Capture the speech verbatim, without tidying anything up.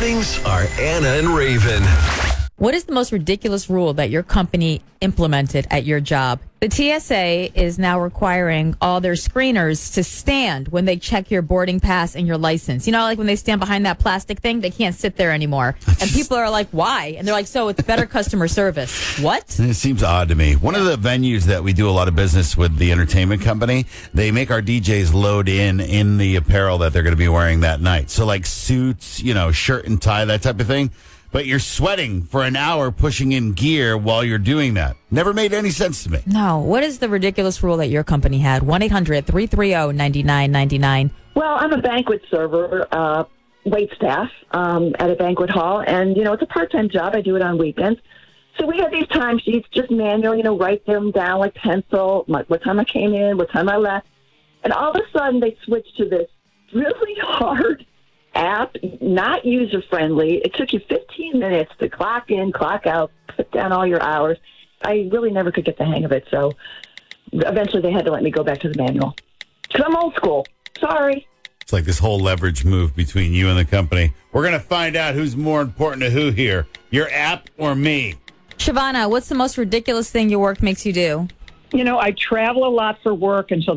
mornings are Anna and Raven. What is the most ridiculous rule that your company implemented at your job? The T S A is now requiring all their screeners to stand when they check your boarding pass and your license. You know, like when they stand behind that plastic thing, they can't sit there anymore. And people are like, why? And they're like, so it's better customer service. What? It seems odd to me. One of the venues that we do a lot of business with, the entertainment company, they make our D Js load in in the apparel that they're going to be wearing that night. So like suits, you know, shirt and tie, that type of thing. But you're sweating for an hour pushing in gear while you're doing that. Never made any sense to me. No. What is the ridiculous rule that your company had? one eight hundred three three zero nine nine nine nine. Well, I'm a banquet server, uh, wait staff um, at a banquet hall. And, you know, it's a part-time job. I do it on weekends. So we have these timesheets, just manual, you know, write them down like pencil, like what time I came in, what time I left. And all of a sudden they switched to this really hard app, not user-friendly. It took you fifteen minutes to clock in, clock out, put down all your hours. I really never could get the hang of it, so eventually they had to let me go back to the manual. Because I'm old school. Sorry. It's like this whole leverage move between you and the company. We're going to find out who's more important to who here, your app or me. Shavana, what's the most ridiculous thing your work makes you do? You know, I travel a lot for work, and so